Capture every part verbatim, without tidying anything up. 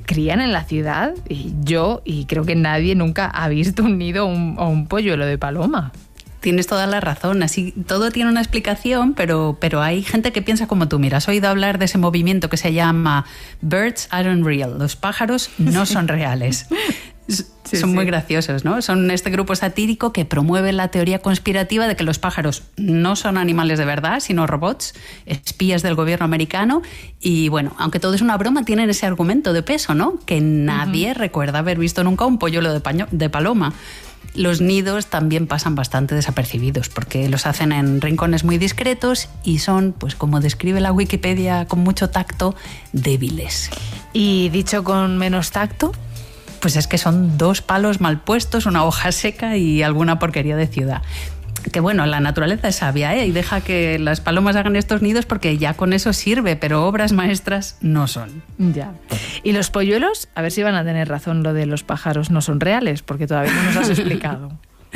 crían en la ciudad y yo, y creo que nadie nunca ha visto un nido o un, o un polluelo de paloma. Tienes toda la razón, así todo tiene una explicación, pero, pero hay gente que piensa como tú. Mira, has oído hablar de ese movimiento que se llama Birds Aren't Real, los pájaros no son reales. Sí, son sí. muy graciosos, ¿no? Son este grupo satírico que promueve la teoría conspirativa de que los pájaros no son animales de verdad, sino robots, espías del gobierno americano. Y bueno, aunque todo es una broma, tienen ese argumento de peso, ¿no? Que nadie uh-huh. recuerda haber visto nunca un polluelo de, paño- de paloma. Los nidos también pasan bastante desapercibidos porque los hacen en rincones muy discretos y son, pues como describe la Wikipedia con mucho tacto, débiles. ¿Y dicho con menos tacto? Pues es que son dos palos mal puestos, una hoja seca y alguna porquería de ciudad. Que bueno, la naturaleza es sabia, ¿eh? Y deja que las palomas hagan estos nidos porque ya con eso sirve, pero obras maestras no son. Ya. ¿Y los polluelos? A ver si van a tener razón lo de los pájaros no son reales, porque todavía no nos has explicado.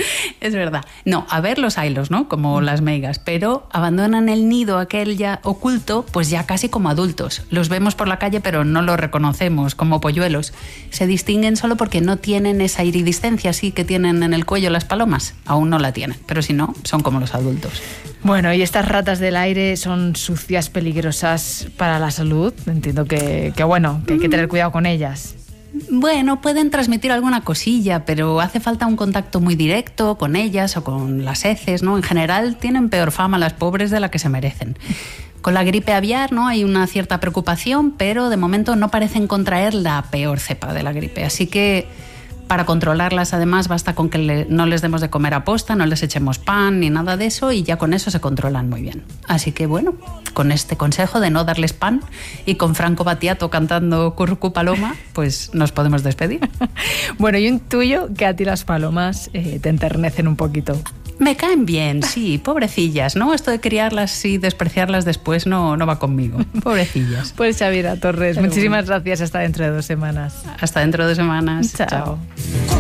Es verdad. No, a ver los haylos, ¿no? Como las meigas, pero abandonan el nido aquel ya oculto, pues ya casi como adultos. Los vemos por la calle, pero no los reconocemos como polluelos. Se distinguen solo porque no tienen esa iridiscencia así que tienen en el cuello las palomas. Aún no la tienen, pero si no, son como los adultos. Bueno, y estas ratas del aire son sucias, peligrosas para la salud. Entiendo que, que bueno, que hay que tener cuidado con ellas. Bueno, pueden transmitir alguna cosilla, pero hace falta un contacto muy directo con ellas o con las heces, ¿no? En general tienen peor fama las pobres de la que se merecen. Con la gripe aviar, ¿no? Hay una cierta preocupación, pero de momento no parecen contraer la peor cepa de la gripe. Así que para controlarlas, además, basta con que le, no les demos de comer aposta, no les echemos pan ni nada de eso y ya con eso se controlan muy bien. Así que bueno, con este consejo de no darles pan y con Franco Battiato cantando Currucú Paloma, pues nos podemos despedir. Bueno, yo intuyo que a ti las palomas eh, te enternecen un poquito. Me caen bien, sí, pobrecillas, ¿no? Esto de criarlas y despreciarlas después no, no va conmigo. Pobrecillas. Pues Xaviera Torres, pero muchísimas bueno. gracias. Hasta dentro de dos semanas. Hasta dentro de dos semanas. Chao. Chao.